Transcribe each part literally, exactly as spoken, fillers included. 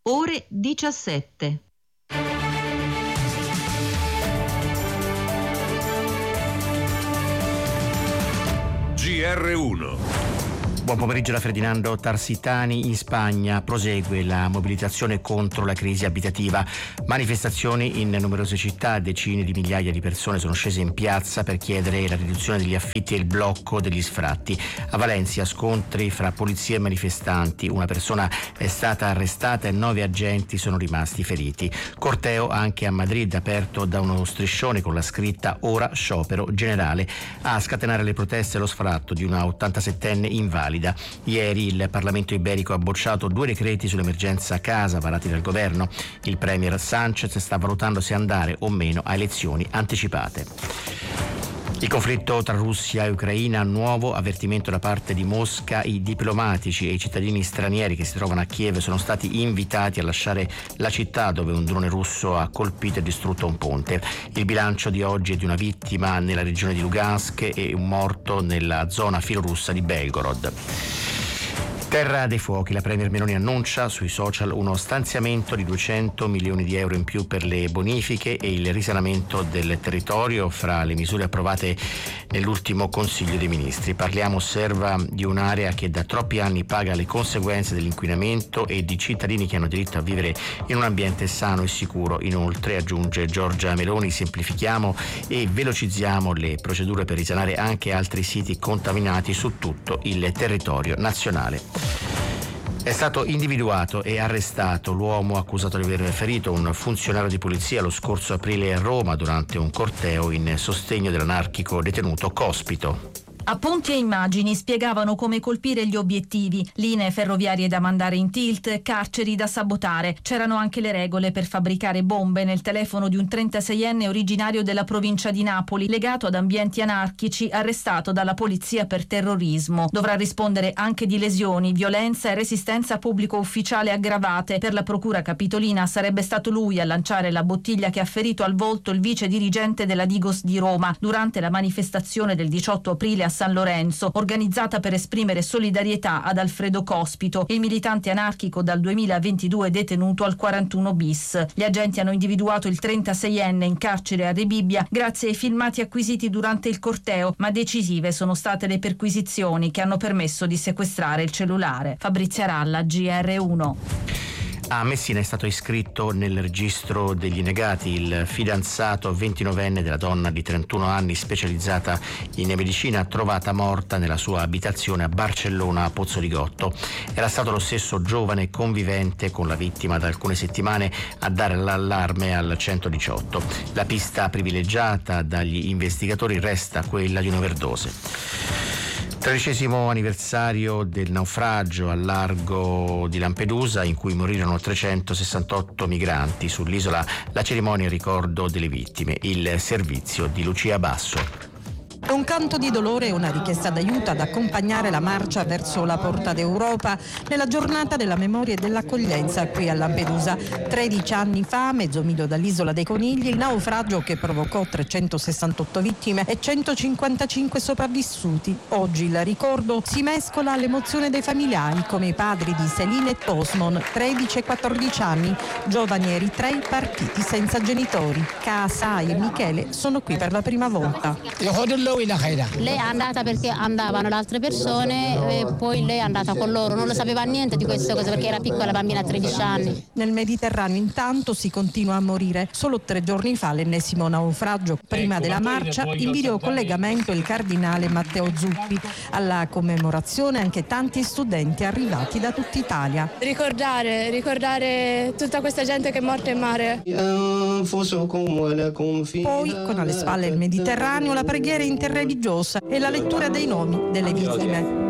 ore diciassette. G R uno. Buon pomeriggio da Ferdinando Tarsitani. In Spagna prosegue la mobilitazione contro la crisi abitativa. Manifestazioni in numerose città, decine di migliaia di persone sono scese in piazza per chiedere la riduzione degli affitti e il blocco degli sfratti. A Valencia scontri fra polizia e manifestanti, una persona è stata arrestata e nove agenti sono rimasti feriti. Corteo anche a Madrid, aperto da uno striscione con la scritta "Ora sciopero generale", a scatenare le proteste lo sfratto di una ottantasettenne invalida. Ieri il Parlamento iberico ha bocciato due decreti sull'emergenza casa varati dal governo. Il premier Sánchez sta valutando se andare o meno a elezioni anticipate. Il conflitto tra Russia e Ucraina, nuovo avvertimento da parte di Mosca: i diplomatici e i cittadini stranieri che si trovano a Kiev sono stati invitati a lasciare la città dove un drone russo ha colpito e distrutto un ponte. Il bilancio di oggi è di una vittima nella regione di Lugansk e un morto nella zona filorussa di Belgorod. Terra dei fuochi, la Premier Meloni annuncia sui social uno stanziamento di duecento milioni di euro in più per le bonifiche e il risanamento del territorio fra le misure approvate nell'ultimo Consiglio dei Ministri. Parliamo, osserva, di un'area che da troppi anni paga le conseguenze dell'inquinamento e di cittadini che hanno diritto a vivere in un ambiente sano e sicuro. Inoltre, aggiunge Giorgia Meloni, semplifichiamo e velocizziamo le procedure per risanare anche altri siti contaminati su tutto il territorio nazionale. È stato individuato e arrestato l'uomo accusato di aver ferito un funzionario di polizia lo scorso aprile a Roma durante un corteo in sostegno dell'anarchico detenuto Cospito. Appunti e immagini spiegavano come colpire gli obiettivi: linee ferroviarie da mandare in tilt, carceri da sabotare. C'erano anche le regole per fabbricare bombe nel telefono di un trentaseienne originario della provincia di Napoli, legato ad ambienti anarchici, arrestato dalla polizia per terrorismo. Dovrà rispondere anche di lesioni, violenza e resistenza pubblico ufficiale aggravate. Per la procura capitolina sarebbe stato lui a lanciare la bottiglia che ha ferito al volto il vice dirigente della Digos di Roma durante la manifestazione del diciotto aprile a San Lorenzo, organizzata per esprimere solidarietà ad Alfredo Cospito, il militante anarchico dal duemilaventidue detenuto al quarantuno bis. Gli agenti hanno individuato il trentaseienne in carcere a Rebibbia grazie ai filmati acquisiti durante il corteo, ma decisive sono state le perquisizioni che hanno permesso di sequestrare il cellulare. Fabrizia Ralla, G R uno. A Messina è stato iscritto nel registro degli negati il fidanzato ventinovenne della donna di trentuno anni specializzata in medicina trovata morta nella sua abitazione a Barcellona a Pozzolligotto. Era stato lo stesso giovane convivente con la vittima da alcune settimane a dare l'allarme al centodiciotto. La pista privilegiata dagli investigatori resta quella di un'overdose. Tredicesimo anniversario del naufragio al largo di Lampedusa in cui morirono trecentosessantotto migranti. Sull'isola la cerimonia in ricordo delle vittime, il servizio di Lucia Basso. Un canto di dolore e una richiesta d'aiuto ad accompagnare la marcia verso la Porta d'Europa nella giornata della memoria e dell'accoglienza qui a Lampedusa. tredici anni fa, mezzo miglio dall'isola dei Conigli, il naufragio che provocò trecentosessantotto vittime e centocinquantacinque sopravvissuti. Oggi il ricordo si mescola all'emozione dei familiari, come i padri di Celine e Tosmon, tredici e quattordici anni, giovani eritrei partiti senza genitori. Casa e Michele sono qui per la prima volta. Lei è andata perché andavano le altre persone e poi lei è andata con loro, non lo sapeva niente di queste cose perché era piccola bambina a tredici anni. Nel Mediterraneo intanto si continua a morire. Solo tre giorni fa l'ennesimo naufragio. Prima della marcia in videocollegamento il cardinale Matteo Zuppi. Alla commemorazione anche tanti studenti arrivati da tutta Italia. Ricordare, ricordare tutta questa gente che è morta in mare. Poi con alle spalle il Mediterraneo, la preghiera interreligiosa e la lettura dei nomi delle vittime.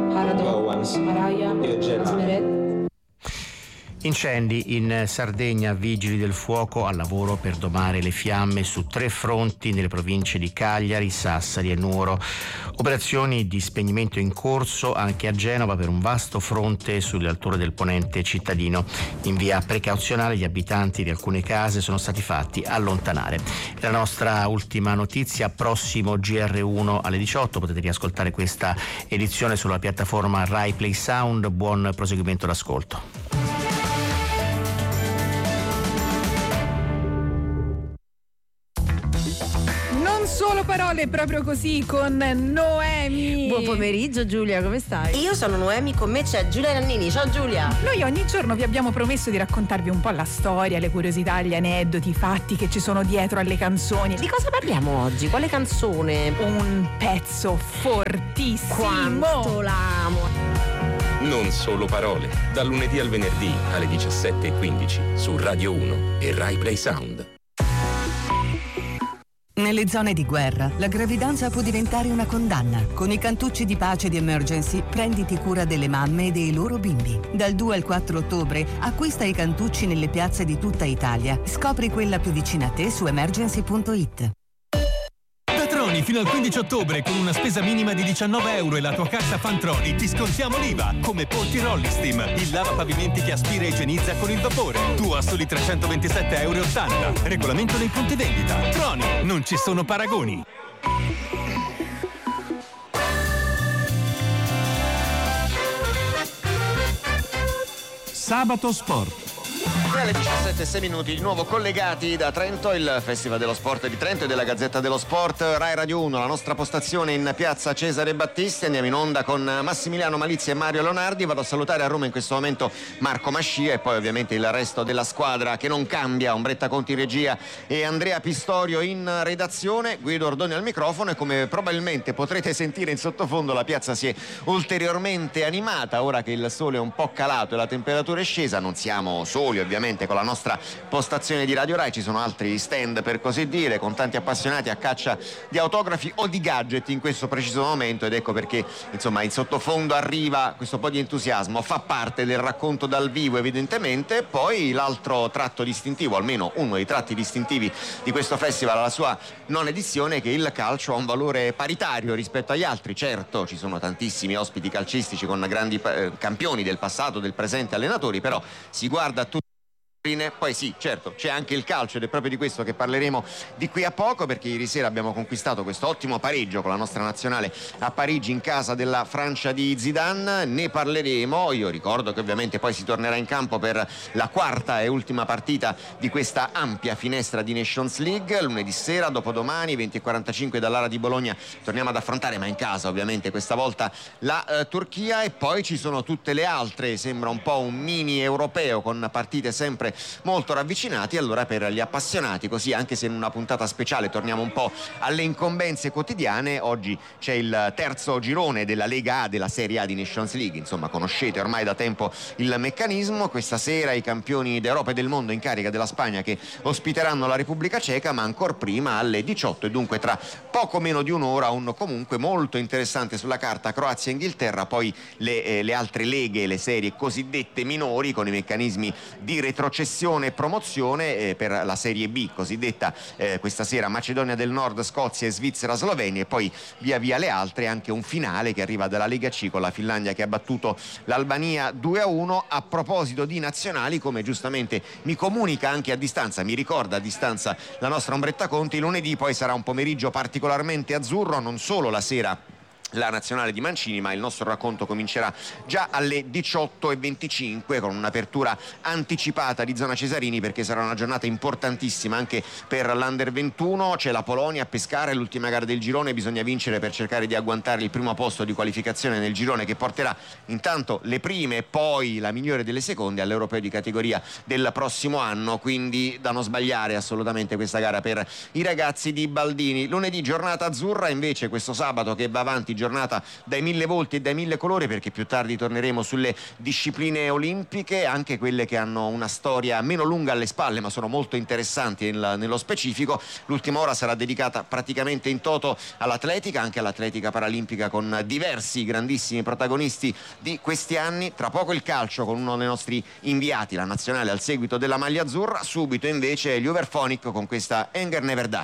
Incendi in Sardegna, vigili del fuoco al lavoro per domare le fiamme su tre fronti nelle province di Cagliari, Sassari e Nuoro. Operazioni di spegnimento in corso anche a Genova per un vasto fronte sulle alture del ponente cittadino. In via precauzionale gli abitanti di alcune case sono stati fatti allontanare. La nostra ultima notizia, prossimo G R uno alle diciotto, potete riascoltare questa edizione sulla piattaforma Rai Play Sound. Buon proseguimento d'ascolto. solo parole proprio così con Noemi. Buon pomeriggio Giulia, come stai? Io sono Noemi, con me c'è Giulia Nannini. Ciao Giulia. Noi ogni giorno vi abbiamo promesso di raccontarvi un po' la storia, le curiosità, gli aneddoti, i fatti che ci sono dietro alle canzoni. Di cosa parliamo oggi? Quale canzone? Un pezzo fortissimo. Quanto l'amo. Non solo parole. Dal lunedì al venerdì alle diciassette e quindici su Radio uno e Rai Play Sound. Nelle zone di guerra, la gravidanza può diventare una condanna. Con i cantucci di pace di Emergency, prenditi cura delle mamme e dei loro bimbi. Dal due al quattro ottobre, acquista i cantucci nelle piazze di tutta Italia. Scopri quella più vicina a te su emergency punto it. Troni fino al quindici ottobre con una spesa minima di diciannove euro e la tua carta Fantroni ti scontiamo l'I V A, come Ponti Rollistim, il lavapavimenti che aspira e igienizza con il vapore. Tu a soli trecentoventisette euro e ottanta. Regolamento nei punti vendita. Troni, non ci sono paragoni. Sabato Sport. E alle diciassette e sei minuti di nuovo collegati da Trento, il Festival dello Sport di Trento e della Gazzetta dello Sport. Rai Radio uno, la nostra postazione in piazza Cesare Battisti. Andiamo in onda con Massimiliano Malizia e Mario Leonardi. Vado a salutare a Roma in questo momento Marco Mascia e poi ovviamente il resto della squadra che non cambia, Ombretta Conti in regia e Andrea Pistorio in redazione. Guido Ordoni al microfono e come probabilmente potrete sentire in sottofondo la piazza si è ulteriormente animata ora che il sole è un po' calato e la temperatura è scesa. Non siamo soli ovviamente con la nostra postazione di Radio Rai, ci sono altri stand per così dire con tanti appassionati a caccia di autografi o di gadget in questo preciso momento, ed ecco perché insomma in sottofondo arriva questo po' di entusiasmo, fa parte del racconto dal vivo evidentemente. Poi l'altro tratto distintivo, almeno uno dei tratti distintivi di questo festival alla sua nona edizione, è che il calcio ha un valore paritario rispetto agli altri. Certo, ci sono tantissimi ospiti calcistici con grandi eh, campioni del passato, del presente, allenatori, però si guarda a tutti. Poi sì, certo, c'è anche il calcio ed è proprio di questo che parleremo di qui a poco, perché ieri sera abbiamo conquistato questo ottimo pareggio con la nostra nazionale a Parigi in casa della Francia di Zidane. Ne parleremo. Io ricordo che ovviamente poi si tornerà in campo per la quarta e ultima partita di questa ampia finestra di Nations League. Lunedì sera, dopodomani, venti e quarantacinque dall'Ara di Bologna, torniamo ad affrontare, ma in casa ovviamente questa volta, la eh, Turchia. E poi ci sono tutte le altre, sembra un po' un mini europeo con partite sempre molto ravvicinati. Allora per gli appassionati, così anche se in una puntata speciale torniamo un po' alle incombenze quotidiane, oggi c'è il terzo girone della Lega A, della Serie A di Nations League. Insomma, conoscete ormai da tempo il meccanismo. Questa sera i campioni d'Europa e del mondo in carica della Spagna che ospiteranno la Repubblica Ceca, ma ancora prima alle diciotto, e dunque tra poco meno di un'ora un comunque molto interessante sulla carta Croazia e Inghilterra. Poi le, eh, le altre leghe, le serie cosiddette minori con i meccanismi di retrocessione e promozione. Eh, per la Serie B cosiddetta eh, questa sera Macedonia del Nord, Scozia e Svizzera, Slovenia, e poi via via le altre. Anche un finale che arriva dalla Lega C con la Finlandia che ha battuto l'Albania due a uno. A proposito di nazionali, come giustamente mi comunica anche a distanza, mi ricorda a distanza la nostra Ombretta Conti, lunedì poi sarà un pomeriggio particolarmente azzurro, non solo la sera la nazionale di Mancini, ma il nostro racconto comincerà già alle diciotto e venticinque con un'apertura anticipata di zona Cesarini, perché sarà una giornata importantissima anche per l'Under ventuno. C'è la Polonia a pescare, l'ultima gara del girone, bisogna vincere per cercare di agguantare il primo posto di qualificazione nel girone, che porterà intanto le prime e poi la migliore delle seconde all'Europeo di categoria del prossimo anno, quindi da non sbagliare assolutamente questa gara per i ragazzi di Baldini. Lunedì giornata azzurra, invece questo sabato che va avanti, giornata dai mille volti e dai mille colori, perché più tardi torneremo sulle discipline olimpiche, anche quelle che hanno una storia meno lunga alle spalle ma sono molto interessanti nel, nello specifico. L'ultima ora sarà dedicata praticamente in toto all'atletica, anche all'atletica paralimpica, con diversi grandissimi protagonisti di questi anni. Tra poco il calcio con uno dei nostri inviati, la nazionale al seguito della maglia azzurra. Subito invece gli Uberphonic con questa Anger Never Die.